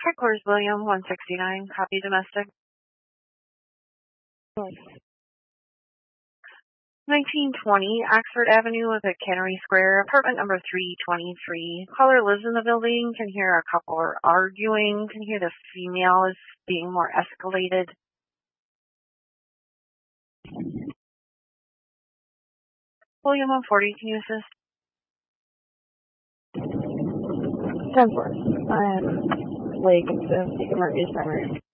Hecklers William, 169, copy domestic. 1920 Oxford Avenue with a Cannery Square, apartment number 323. Caller lives in the building, can hear a couple are arguing, can hear the female is being more escalated. William 140, can you assist? 10-4. I have Lake, so you can mark his primary.